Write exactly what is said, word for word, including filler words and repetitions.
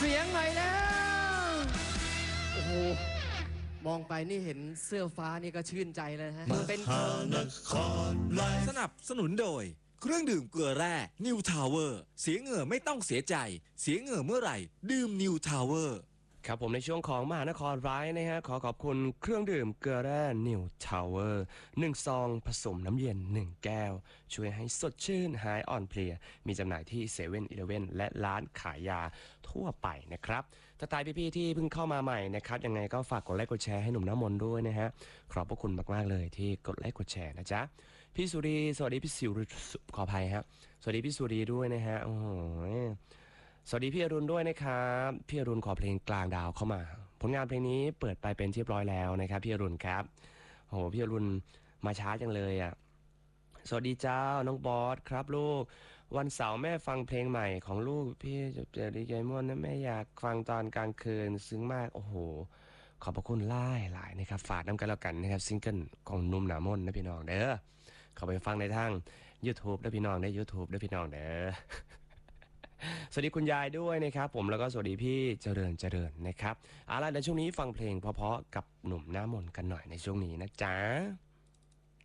เสียงหน่อยแล้วโอ้โหมองไปนี่เห็นเสื้อฟ้านี่ก็ชื่นใจเลยฮะเป็นสนับสนุนโดยเครื่องดื่มเกลือแร่นิวทาวเวอร์เสียเหงื่อไม่ต้องเสียใจเสียเหงื่อเมื่อไหร่ดื่มนิวทาวเวอร์ครับผมในช่วงของมหานครร้ายนะฮะขอขอบคุณเครื่องดื่มเกลือแร่นิวทาวเวอร์หนึ่งซองผสมน้ำเย็นหนึ่งแก้วช่วยให้สดชื่นหายอ่อนเพลียมีจำหน่ายที่เซเว่นอีเลฟเว่นและร้านขายยาทั่วไปนะครับถ้าตายพี่ๆที่เพิ่งเข้ามาใหม่นะครับยังไงก็ฝากกดไลค์กดแชร์ให้หนุ่มน้ำมนต์ด้วยนะฮะขอบพระคุณมากๆเลยที่กดไลค์กดแชร์นะจ๊ะพี่สุรีสวัสดีพี่สิวขออภัยครับสวัสดีพี่สุรีด้วยนะฮะโอ้โหสวัสดีพี่อรุณด้วยนะครับพี่อรุณขอเพลงกลางดาวเข้ามาผลงานเพลงนี้เปิดไปเป็นที่เรียบร้อยแล้วนะครับพี่อรุณครับโอ้โหพี่อรุณมาช้าจังเลยอ่ะสวัสดีเจ้าน้องบอสครับลูกวันเสาร์แม่ฟังเพลงใหม่ของลูกพี่จะเจอดีใจม่วนนะแม่อยากฟังตอนกลางคืนซึ้งมากโอ้โหขอบพระคุณหลายหลายนะครับฝากน้ำกันแล้วกันนะครับซิงเกิลของนุ่มหนามนนะพี่น้องเด้อเข้าไปฟังในทาง YouTube ได้พี่น้องได้ YouTube ได้พี่น้องเด้อสวัสดีคุณยายด้วยนะครับผมแล้วก็สวัสดีพี่เจริญเจริญนะครับเอาล่ะในช่วงนี้ฟังเพลงเพราะๆกับหนุ่มหน้ามนต์กันหน่อยในช่วงนี้นะจ๊ะ